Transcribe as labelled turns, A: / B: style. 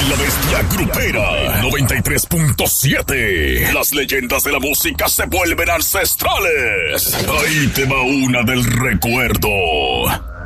A: y la bestia grupera 93.7. Las leyendas de la música se vuelven ancestrales. Ahí te va una del recuerdo.